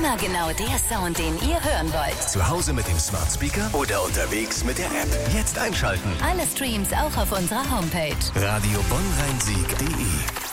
Immer genau der Sound, den ihr hören wollt. Zu Hause mit dem Smart Speaker oder unterwegs mit der App. Jetzt einschalten. Alle Streams auch auf unserer Homepage. Radio Bonn-Rhein-Sieg.de